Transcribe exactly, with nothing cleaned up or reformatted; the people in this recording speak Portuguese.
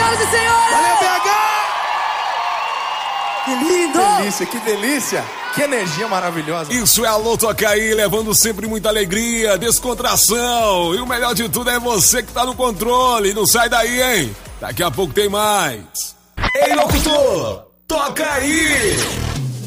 senhoras e senhores! Valeu, B H! Que lindo! Que delícia, que delícia! Que energia maravilhosa! Isso é Alô Tocaí, levando sempre muita alegria, descontração. E o melhor de tudo é você que tá no controle. Não sai daí, hein? Daqui a pouco tem mais. Ei, locutor! Toca aí!